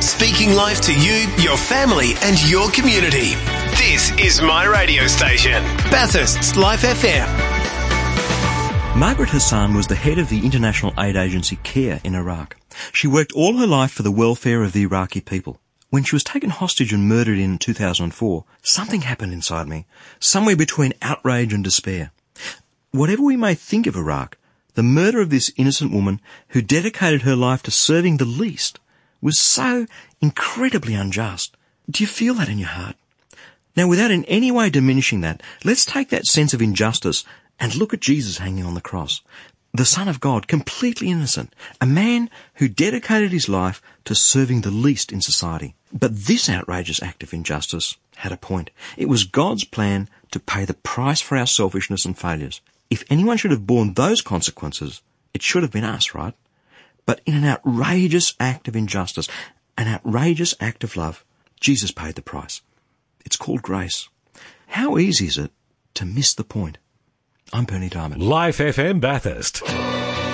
Speaking life to you, your family and your community. This is my radio station, Bathurst's Life FM. Margaret Hassan was the head of the international aid agency CARE in Iraq. She worked all her life for the welfare of the Iraqi people. When she was taken hostage and murdered in 2004, something happened inside me, somewhere between outrage and despair. Whatever we may think of Iraq, the murder of this innocent woman who dedicated her life to serving the least was so incredibly unjust. Do you feel that in your heart? Now, without in any way diminishing that, let's take that sense of injustice and look at Jesus hanging on the cross. The Son of God, completely innocent, a man who dedicated his life to serving the least in society. But this outrageous act of injustice had a point. It was God's plan to pay the price for our selfishness and failures. If anyone should have borne those consequences, it should have been us, right? But in an outrageous act of injustice, an outrageous act of love, Jesus paid the price. It's called grace. How easy is it to miss the point? I'm Bernie Diamond. Life FM Bathurst.